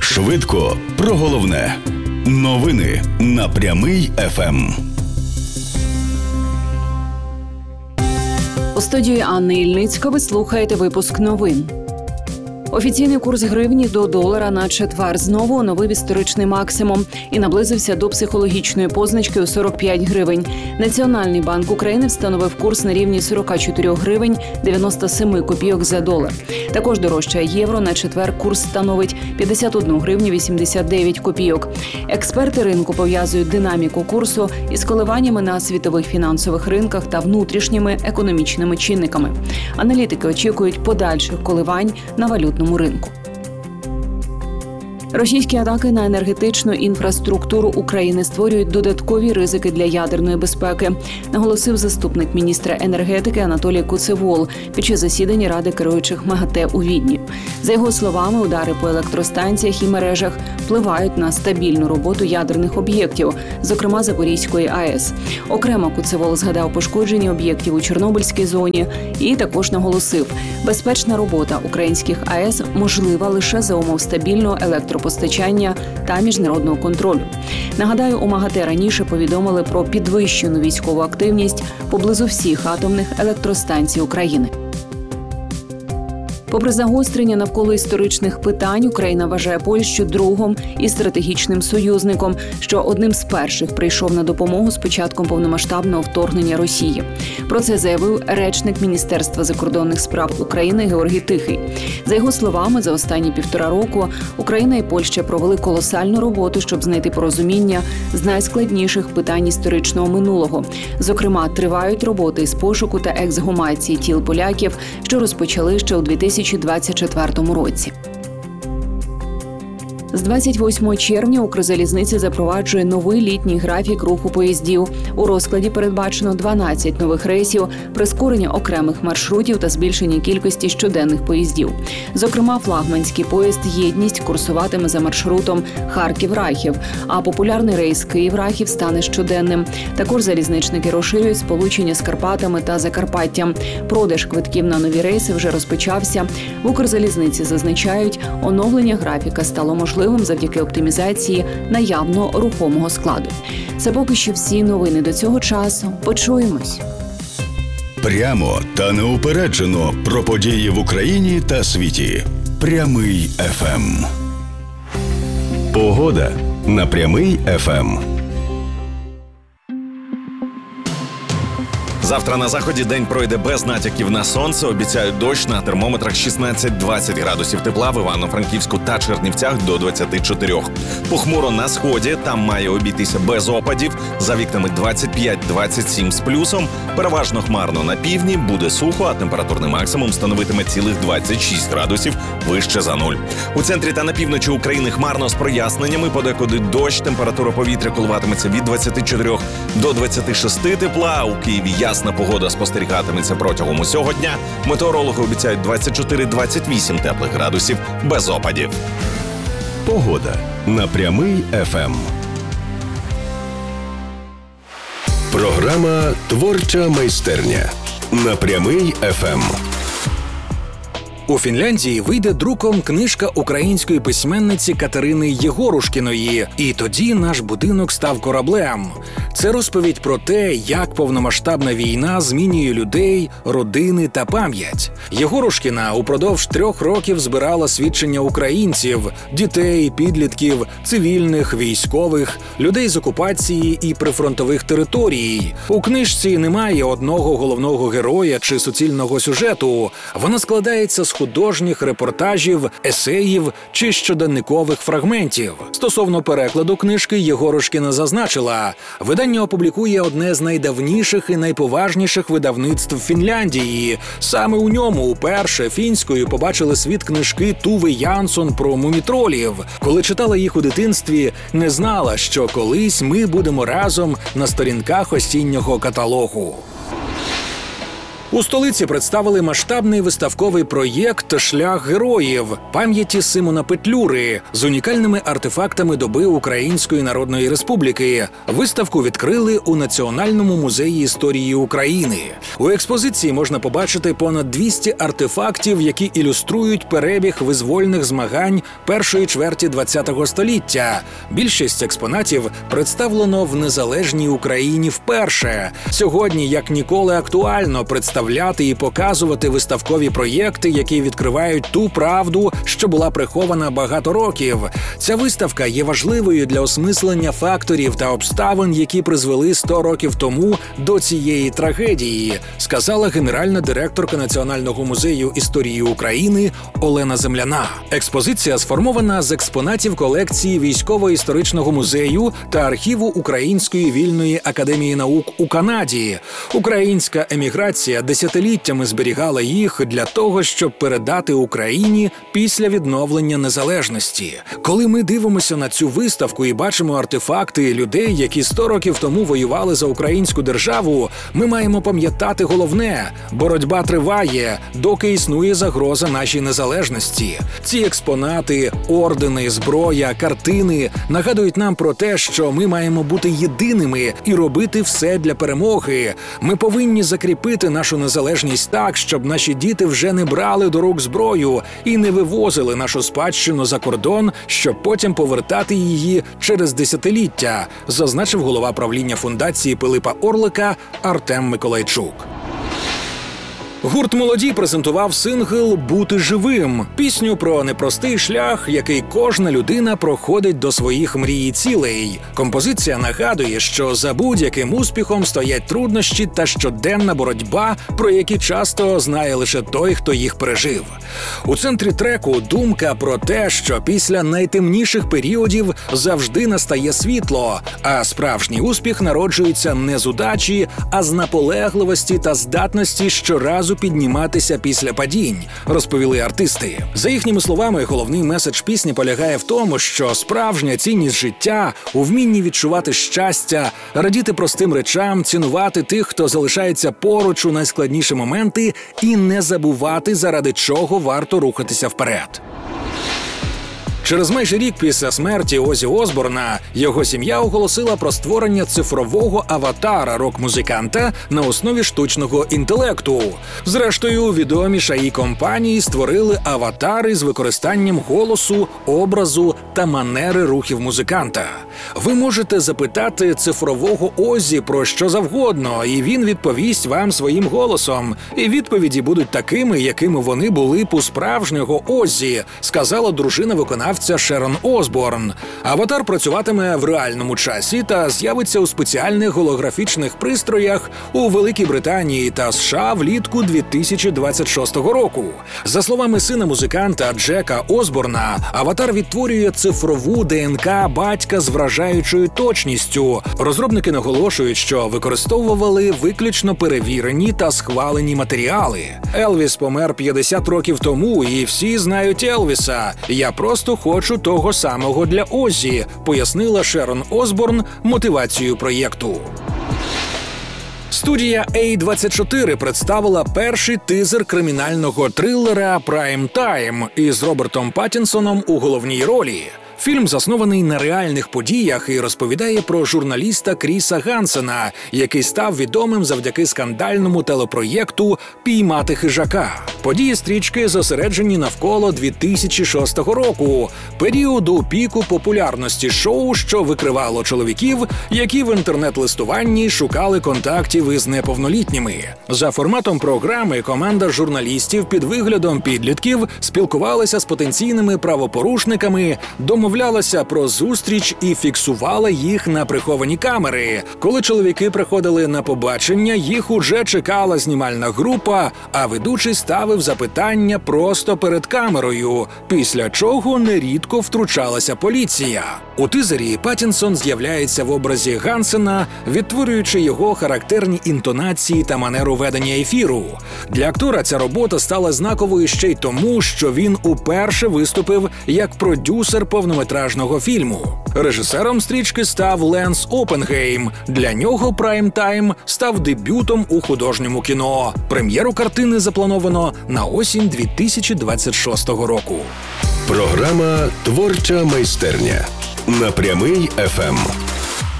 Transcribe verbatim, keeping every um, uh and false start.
Швидко про головне. Новини на Прямий еф ем. У студії Анни Ільницька ви слухаєте випуск новин. Офіційний курс гривні до долара на четвер знову оновив історичний максимум і наблизився до психологічної позначки у сорок п'ять гривень. Національний банк України встановив курс на рівні сорок чотири гривень дев'яносто сім копійок за долар. Також дорожчає євро, на четвер курс становить п'ятдесят одну гривню вісімдесят дев'ять копійок. Експерти ринку пов'язують динаміку курсу із коливаннями на світових фінансових ринках та внутрішніми економічними чинниками. Аналітики очікують подальших коливань на валютному ринку. Російські атаки на енергетичну інфраструктуру України створюють додаткові ризики для ядерної безпеки, наголосив заступник міністра енергетики Анатолій Куцевол під час засідання Ради керуючих МАГАТЕ у Відні. За його словами, удари по електростанціях і мережах впливають на стабільну роботу ядерних об'єктів, зокрема Запорізької АЕС. Окремо Куцевол згадав пошкодження об'єктів у Чорнобильській зоні і також наголосив, безпечна робота українських АЕС можлива лише за умов стабільного електропостачання постачання та міжнародного контролю. Нагадаю, у МАГАТЕ раніше повідомили про підвищену військову активність поблизу всіх атомних електростанцій України. Попри загострення навколо історичних питань, Україна вважає Польщу другом і стратегічним союзником, що одним з перших прийшов на допомогу з початком повномасштабного вторгнення Росії. Про це заявив речник Міністерства закордонних справ України Георгій Тихий. За його словами, за останні півтора року Україна і Польща провели колосальну роботу, щоб знайти порозуміння з найскладніших питань історичного минулого. Зокрема, тривають роботи із пошуку та ексгумації тіл поляків, що розпочали ще у дві тисячі двадцять четвертому році. З двадцять восьмого червня Укрзалізниця запроваджує новий літній графік руху поїздів. У розкладі передбачено дванадцять нових рейсів, прискорення окремих маршрутів та збільшення кількості щоденних поїздів. Зокрема, флагманський поїзд «Єдність» курсуватиме за маршрутом Харків-Рахів, а популярний рейс Київ-Рахів стане щоденним. Також залізничники розширюють сполучення з Карпатами та Закарпаттям. Продаж квитків на нові рейси вже розпочався. В Укрзалізниці зазначають, оновлення графіка стало можливим завдяки оптимізації наявно рухомого складу. Це поки що всі новини до цього часу. Почуємось. Прямо та неупереджено про події в Україні та світі. Прямий еф ем. Погода на Прямий еф ем. Завтра на заході день пройде без натяків на сонце. Обіцяють дощ, на термометрах шістнадцять-двадцять градусів тепла, в Івано-Франківську та Чернівцях до двадцять чотири. Похмуро на сході, там має обійтися без опадів, за вікнами двадцять п'ять-двадцять сім з плюсом. Переважно хмарно на півдні, буде сухо, а температурний максимум становитиме цілих двадцять шість градусів вище за нуль. У центрі та на півночі України хмарно з проясненнями, подекуди дощ, температура повітря коливатиметься від двадцяти чотирьох до двадцяти шести тепла, у Києві ясно. Ясна погода спостерігатиметься протягом усього дня. Метеорологи обіцяють двадцять чотири-двадцять вісім теплих градусів без опадів. Погода на Прямий еф ем. Програма «Творча майстерня» на Прямий еф ем. У Фінляндії вийде друком книжка української письменниці Катерини Єгорушкіної «І тоді наш будинок став кораблем». Це розповідь про те, як повномасштабна війна змінює людей, родини та пам'ять. Єгорушкіна упродовж трьох років збирала свідчення українців – дітей, підлітків, цивільних, військових, людей з окупації і прифронтових територій. У книжці немає одного головного героя чи суцільного сюжету. Вона складається з художніх репортажів, есеїв чи щоденникових фрагментів. Стосовно перекладу книжки Єгорушкіна зазначила, видання опублікує одне з найдавніших і найповажніших видавництв Фінляндії. Саме у ньому уперше фінською побачили світ книжки Туви Янсон про мумітролів. Коли читала їх у дитинстві, не знала, що колись ми будемо разом на сторінках осіннього каталогу. У столиці представили масштабний виставковий проєкт «Шлях героїв» пам'яті Симона Петлюри з унікальними артефактами доби Української Народної Республіки. Виставку відкрили у Національному музеї історії України. У експозиції можна побачити понад двісті артефактів, які ілюструють перебіг визвольних змагань першої чверті ХХ століття. Більшість експонатів представлено в незалежній Україні вперше. Сьогодні, як ніколи, актуально представляти і показувати виставкові проєкти, які відкривають ту правду, що була прихована багато років. Ця виставка є важливою для осмислення факторів та обставин, які призвели сто років тому до цієї трагедії, сказала генеральна директорка Національного музею історії України Олена Земляна. Експозиція сформована з експонатів колекції Військово-історичного музею та архіву Української вільної академії наук у Канаді. Українська еміграція десятиліттями зберігала їх для того, щоб передати Україні після відновлення незалежності. Коли ми дивимося на цю виставку і бачимо артефакти людей, які сто років тому воювали за українську державу, ми маємо пам'ятати головне – боротьба триває, доки існує загроза нашій незалежності. Ці експонати, ордени, зброя, картини нагадують нам про те, що ми маємо бути єдиними і робити все для перемоги. Ми повинні закріпити нашу незалежність так, щоб наші діти вже не брали до рук зброю і не вивозили нашу спадщину за кордон, щоб потім повертати її через десятиліття, зазначив голова правління фундації Пилипа Орлика Артем Миколайчук. Гурт «Молоді» презентував сингл «Бути живим» – пісню про непростий шлях, який кожна людина проходить до своїх мрій і цілей. Композиція нагадує, що за будь-яким успіхом стоять труднощі та щоденна боротьба, про які часто знає лише той, хто їх пережив. У центрі треку думка про те, що після найтемніших періодів завжди настає світло, а справжній успіх народжується не з удачі, а з наполегливості та здатності щоразу підніматися після падінь, розповіли артисти. За їхніми словами, головний меседж пісні полягає в тому, що справжня цінність життя у вмінні відчувати щастя, радіти простим речам, цінувати тих, хто залишається поруч у найскладніші моменти, і не забувати, заради чого варто рухатися вперед. Через майже рік після смерті Озі Осборна його сім'я оголосила про створення цифрового аватара рок-музиканта на основі штучного інтелекту. Зрештою, відомі шаї компанії створили аватари з використанням голосу, образу та манери рухів музиканта. Ви можете запитати цифрового Озі про що завгодно, і він відповість вам своїм голосом. І відповіді будуть такими, якими вони були б у справжнього Озі, сказала дружина виконавця Шерон Осборн. Аватар працюватиме в реальному часі та з'явиться у спеціальних голографічних пристроях у Великій Британії та США влітку дві тисячі двадцять шостого року. За словами сина музиканта Джека Осборна, аватар відтворює цифрову ДНК батька з вражаючою точністю. Розробники наголошують, що використовували виключно перевірені та схвалені матеріали. Елвіс помер п'ятдесят років тому, і всі знають Елвіса. Я просто хочу того самого для Озі, пояснила Шерон Осборн мотивацію проєкту. Студія ей двадцять чотири представила перший тизер кримінального трилера «Прайм Тайм» із Робертом Паттінсоном у головній ролі. Фільм заснований на реальних подіях і розповідає про журналіста Кріса Гансена, який став відомим завдяки скандальному телепроєкту «Піймати хижака». Події стрічки зосереджені навколо дві тисячі шостого року, періоду піку популярності шоу, що викривало чоловіків, які в інтернет-листуванні шукали контактів із неповнолітніми. За форматом програми команда журналістів під виглядом підлітків спілкувалася з потенційними правопорушниками, домовлялася про зустріч і фіксувала їх на приховані камери. Коли чоловіки приходили на побачення, їх уже чекала знімальна група, а ведучий ставив запитання просто перед камерою, після чого нерідко втручалася поліція. У тизері Паттінсон з'являється в образі Гансена, відтворюючи його характерні інтонації та манеру ведення ефіру. Для актора ця робота стала знаковою ще й тому, що він уперше виступив як продюсер повнометражного повнометражного фільму. Режисером стрічки став Ленс Опенгейм. Для нього «Прайм-тайм» став дебютом у художньому кіно. Прем'єру картини заплановано на осінь дві тисячі двадцять шостого року. Програма «Творча майстерня» на Прямий еф ем.